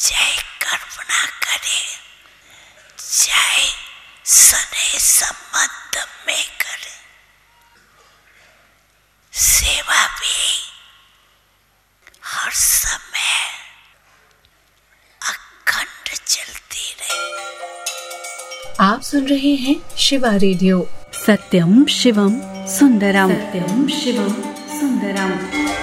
चाहे कर्म ना करे, चाहे स्नेह संबंध में करे, सेवा भी हर समय अखंड चलती रहे। आप सुन रहे हैं शिवा रेडियो। सत्यम शिवम सुंदरम, सत्यम शिवम सुंदरम।